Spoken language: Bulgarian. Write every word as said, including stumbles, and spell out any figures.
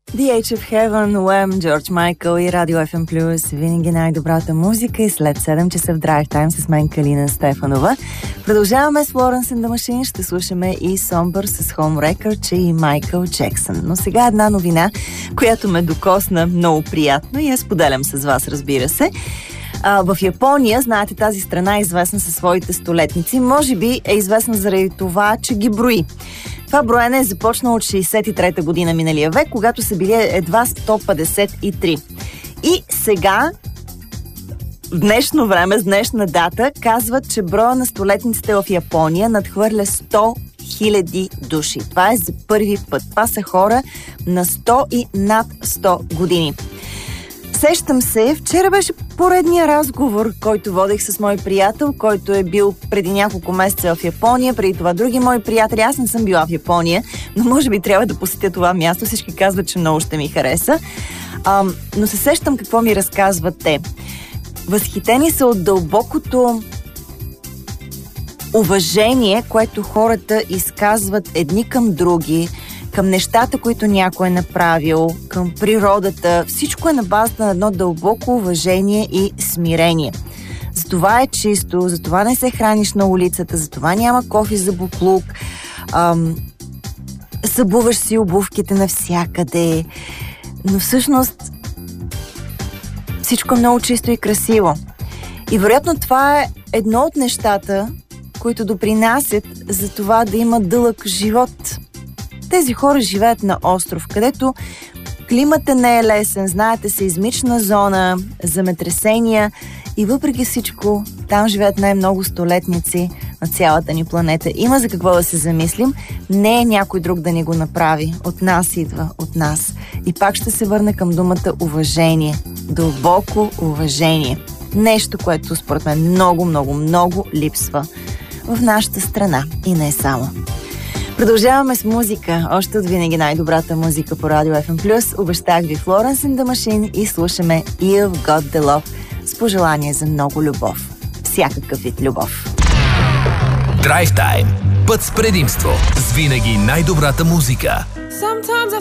The Age of Heaven, Уем, Джордж Майкъл и Радио Еф Ем Плюс. Винаги най-добрата музика и след седем часа в Драйв Тайм с мен Калина Стефанова. Продължаваме с Florence and the Machine. Ще слушаме и Somber с Home Wrecker и Майкъл Джексън. Но сега една новина, която ме докосна много приятно и я споделям с вас, разбира се. А, в Япония, знаете, тази страна е известна със своите столетници. Може би е известна заради това, че ги брои. Това броене е започнало от шейсет и трета година миналия век, когато са били едва сто петдесет и три. И сега, в днешно време, с днешна дата, казват, че броя на столетниците в Япония надхвърля сто хиляди души. Това е за първи път. Това са хора на сто и над сто години. Сещам се, вчера беше поредния разговор, който водех с мой приятел, който е бил преди няколко месеца в Япония, преди това други мои приятели. Аз не съм била в Япония, но може би трябва да посетя това място. Всички казват, че много ще ми хареса. А, но се сещам какво ми разказват те. Възхитени са от дълбокото уважение, което хората изказват едни към други, към нещата, които някой е направил, към природата. Всичко е на базата на едно дълбоко уважение и смирение. Затова е чисто, затова не се храниш на улицата, затова няма кофе за буклук, ам, събуваш си обувките навсякъде. Но всъщност всичко е много чисто и красиво. И вероятно това е едно от нещата, които допринасят за това да има дълъг живот. Тези хора живеят на остров, където климата не е лесен, знаете, сеизмична зона, земетресения и въпреки всичко там живеят най-много столетници на цялата ни планета. Има за какво да се замислим. Не е някой друг да ни го направи. От нас идва, от нас. И пак ще се върна към думата уважение. Дълбоко уважение. Нещо, което според мен много, много, много липсва в нашата страна и не само. Продължаваме с музика. Още от винаги най-добрата музика по Радио Еф Ем Плюс. Обещах ви Florence and the Machine и слушаме You've Got the Love с пожелание за много любов. Всякакъв вид любов. Драйв Тайм. Път с предимство. С винаги най-добрата музика.